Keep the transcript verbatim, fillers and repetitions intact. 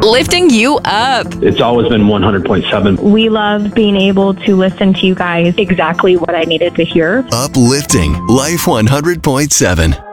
lifting you up. It's always been one hundred point seven. We love being able to listen to you guys exactly what I needed to hear. Uplifting Life one hundred point seven.